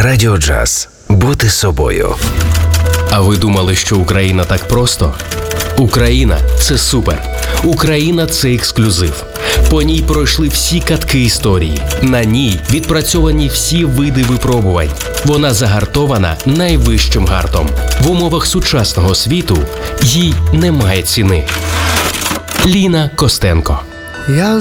Радіо Джаз. Бути собою. А ви думали, що Україна так просто? Україна – це супер. Україна – це ексклюзив. По ній пройшли всі катки історії. На ній відпрацьовані всі види випробувань. Вона загартована найвищим гартом. В умовах сучасного світу їй немає ціни. Ліна Костенко. Я